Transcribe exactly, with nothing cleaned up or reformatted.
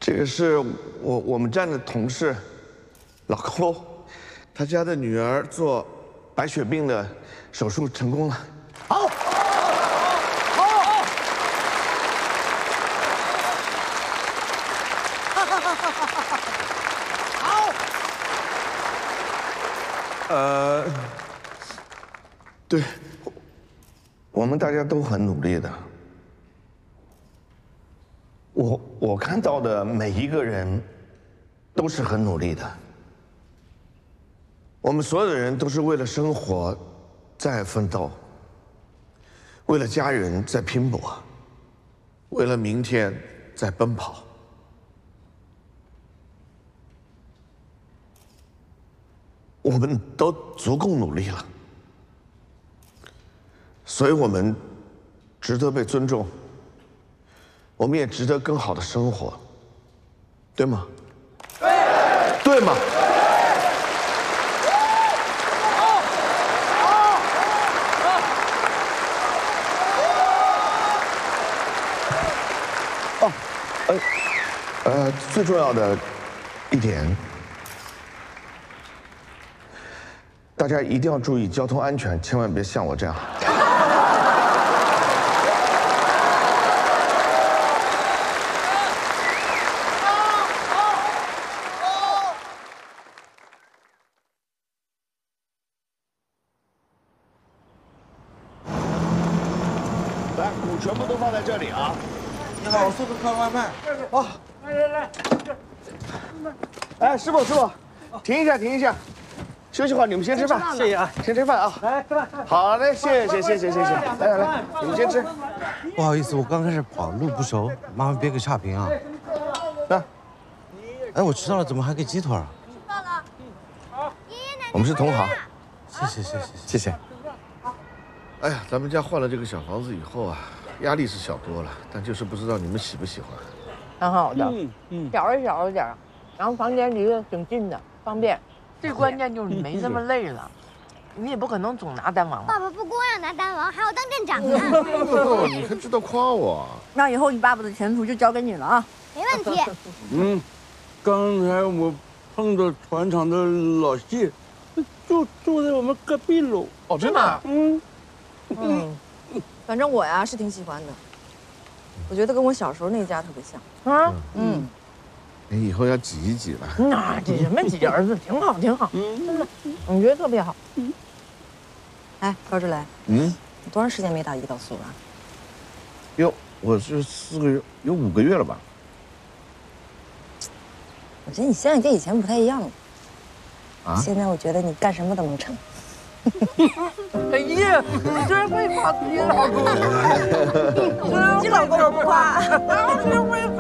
这个是我我们站的同事，老寇，他家的女儿做白血病的手术成功了。 好，好，好， 呃，对，我们大家都很努力的。我我看到的每一个人都是很努力的。我们所有的人都是为了生活在奋斗，为了家人在拼搏，为了明天在奔跑。我们都足够努力了，所以我们值得被尊重，我们也值得更好的生活，对吗？对，对吗？哦，呃，呃，最重要的一点。大家一定要注意交通安全，千万别像我这样。来，鼓全部都放在这里啊！ 你好，我送个快外卖。 哦，来来来，哎，师傅师傅，停一下停一下。休息会儿，你们先吃饭。 谢谢啊， 先吃饭啊。 来吃饭。 好嘞，谢谢谢谢谢谢。来来来，你们先吃。 不好意思，我刚开始跑，路不熟，麻烦别给差评啊。 那， 哎，我迟到了，怎么还给鸡腿啊？ 到了。爷爷奶奶。 我们是同行。 谢谢谢谢谢谢。哎呀，咱们家换了这个小房子以后啊，压力是小多了，但就是不知道你们喜不喜欢。 挺好的， 嗯嗯， 小是小了点儿，然后房间离得挺近的，方便。最关键就是没那么累了，你也不可能总拿单王。 爸爸不光要拿单王，还要当店长呢。 哦，你还知道夸我？ 那以后你爸爸的前途就交给你了啊！ 没问题。 嗯，刚才我碰到船厂的老谢，就住在我们隔壁楼。 哦，真的？ 嗯嗯，反正我呀是挺喜欢的，我觉得跟我小时候那家特别像。啊，嗯。 你以后要挤一挤了。 那挤什么挤？儿子挺好，挺好，真的，我觉得特别好。嗯。哎，高志雷， 嗯， 你多长时间没打胰岛素了？ 哟，我是四个月，有五个月了吧？ 我觉得你现在跟以前不太一样了。 啊？ 现在我觉得你干什么都能成。 哎呀，你居然会夸自己老公！ 自己老公不夸， 居然会